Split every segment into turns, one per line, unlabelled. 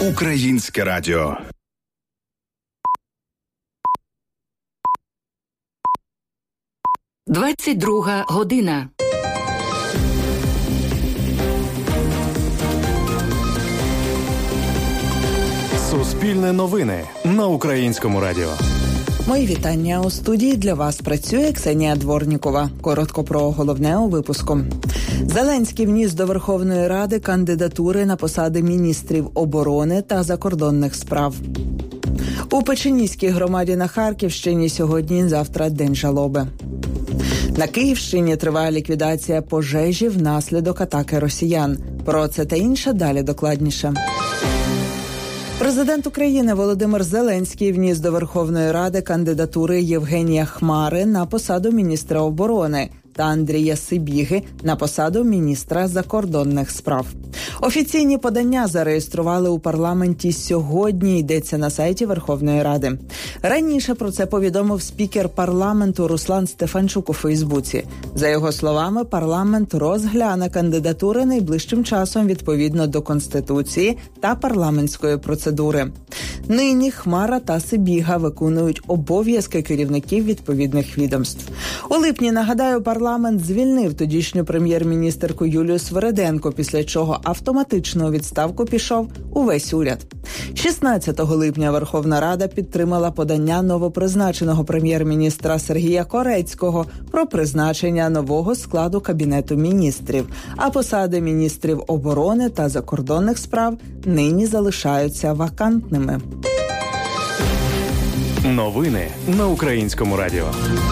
Українське радіо.
«22 година».
Суспільне новини на Українському радіо.
Мої вітання. У студії для вас працює Ксенія Дворнікова. Коротко про головне у випуску. Зеленський вніс до Верховної Ради кандидатури на посади міністрів оборони та закордонних справ. У Печеніській громаді на Харківщині сьогодні-завтра день жалоби. На Київщині триває ліквідація пожежі внаслідок атаки росіян. Про це та інше далі докладніше. Президент України Володимир Зеленський вніс до Верховної Ради кандидатури Євгенія Хмари на посаду міністра оборони та Андрія Сибіги на посаду міністра закордонних справ. Офіційні подання зареєстрували у парламенті сьогодні, йдеться на сайті Верховної Ради. Раніше про це повідомив спікер парламенту Руслан Стефанчук у Фейсбуці. За його словами, парламент розгляне кандидатури найближчим часом відповідно до Конституції та парламентської процедури. Нині Хмара та Сибіга виконують обов'язки керівників відповідних відомств. У липні, нагадаю, парламент звільнив тодішню прем'єр-міністерку Юлію Свериденко, після чого автоматично у відставку пішов увесь уряд. 16 липня Верховна Рада підтримала подання новопризначеного прем'єр-міністра Сергія Корецького про призначення нового складу Кабінету міністрів, а посади міністрів оборони та закордонних справ нині залишаються вакантними.
Новини на Українському радіо.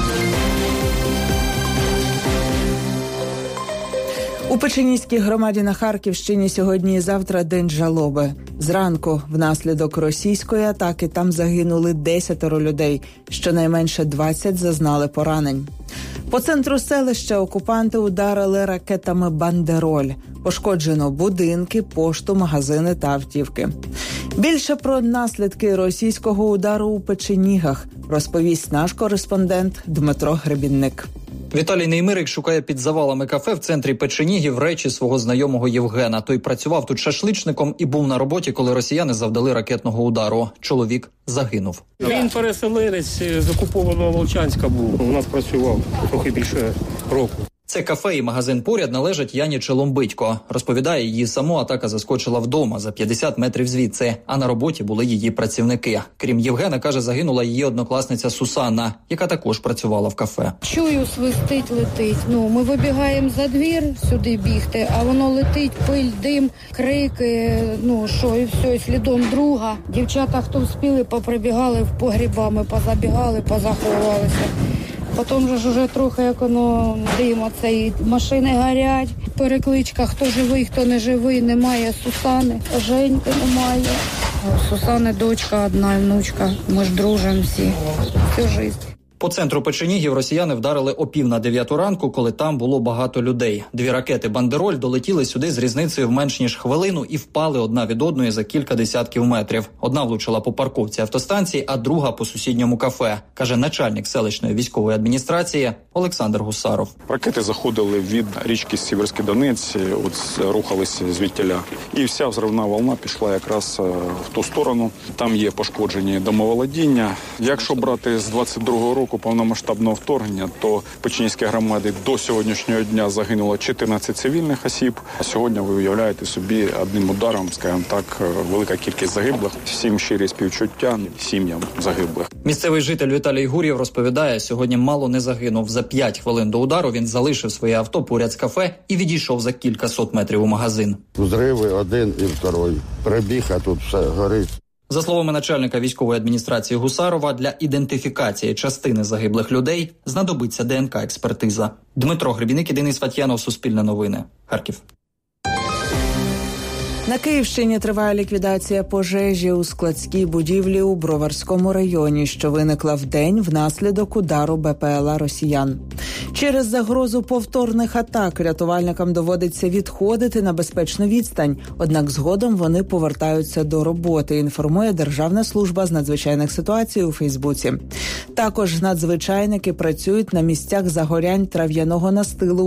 У Печеніській громаді на Харківщині сьогодні і завтра день жалоби. Зранку внаслідок російської атаки там загинули 10 людей, щонайменше 20 зазнали поранень. По центру селища окупанти ударили ракетами «Бандероль». Пошкоджено будинки, пошту, магазини та автівки. Більше про наслідки російського удару у Печенігах розповість наш кореспондент Дмитро Гребінник.
Віталій Неймирик шукає під завалами кафе в центрі Печенігів речі свого знайомого Євгена. Той працював тут шашличником і був на роботі, коли росіяни завдали ракетного удару. Чоловік загинув.
Він переселенець з окупованого Волчанська був. У нас працював трохи більше року.
Це кафе і магазин поряд належать Яні Челомбитько. Розповідає, її саму атака заскочила вдома за 50 метрів звідси, а на роботі були її працівники. Крім Євгена, каже, загинула її однокласниця Сусанна, яка також працювала в кафе.
Чую, свистить, летить. Ми вибігаємо за двір сюди бігти, а воно летить, пиль, дим, крики, що і все, і слідом друга. Дівчата, хто вспіли, поприбігали в погрібами, позабігали, позаховувалися. Потім же вже трохи, як дим оцей, машини горять, перекличка, хто живий, хто не живий, немає Сусани, Женьки немає. У Сусани дочка одна, внучка, ми ж дружимо всі, всю життя.
По центру Печенігів росіяни вдарили о 8:45 ранку, коли там було багато людей. 2 ракети «Бандероль» долетіли сюди з різницею в менш ніж хвилину і впали одна від одної за кілька десятків метрів. Одна влучила по парковці автостанції, а друга по сусідньому кафе, каже начальник селищної військової адміністрації Олександр Гусаров.
Ракети заходили від річки Сіверський Донець, рухалися звідтіля. І вся взривна волна пішла якраз в ту сторону. Там є пошкоджені домоволодіння. Якщо брати з 22-го року повномасштабного вторгнення, то в Печеніській громаді до сьогоднішнього дня загинуло 14 цивільних осіб. А сьогодні, ви уявляєте собі, одним ударом, скажімо так, велика кількість загиблих. Всім щирі співчуття сім'ям загиблих.
Місцевий житель Віталій Гур'єв розповідає, сьогодні мало не загинув. За 5 хвилин до удару він залишив своє авто поряд з кафе і відійшов за кількасот метрів у магазин.
Взриви один і второй. Прибіг, а тут все горить.
За словами начальника військової адміністрації Гусарова, для ідентифікації частини загиблих людей знадобиться ДНК-експертиза. Дмитро Гребінник, Денис Фатьянов, Суспільне новини, Харків.
На Київщині триває ліквідація пожежі у складській будівлі у Броварському районі, що виникла вдень внаслідок удару БПЛА росіян. Через загрозу повторних атак рятувальникам доводиться відходити на безпечну відстань, однак згодом вони повертаються до роботи, інформує Державна служба з надзвичайних ситуацій у Фейсбуці. Також надзвичайники працюють на місцях загорянь трав'яного настилу